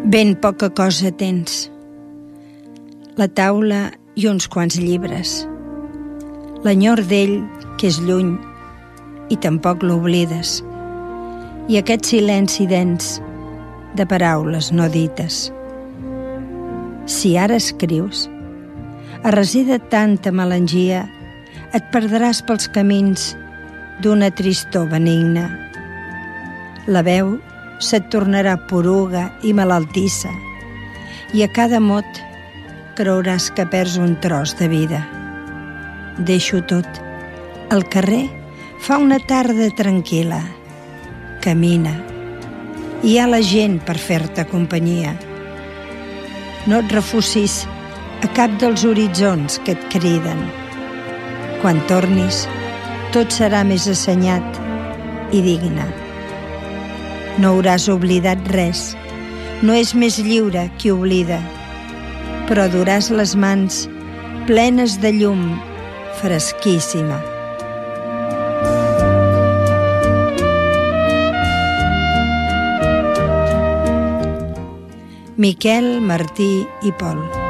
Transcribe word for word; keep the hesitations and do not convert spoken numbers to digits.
Ben poca cosa tens. La taula i uns quants llibres. L'enyor d'ell, que és lluny, i tampoc l'oblides. I aquest silenci dens de paraules no dites. Si ara escrius, a reser de tanta melangia, et perdràs pels camins d'una tristor benigna. La veu se't tornarà poruga i malaltissa, i a cada mot creuràs que perds un tros de vida. Deixo tot. Al carrer fa una tarda tranquil·la. Camina. Hi ha la gent per fer-te companyia. No et refusis a cap dels horitzons que et criden. Quan tornis, tot serà més assenyat i digne. No hauràs oblidat res. No és més lliure qui oblida, però duràs les mans plenes de llum fresquíssima. Miquel, Martí i Pol.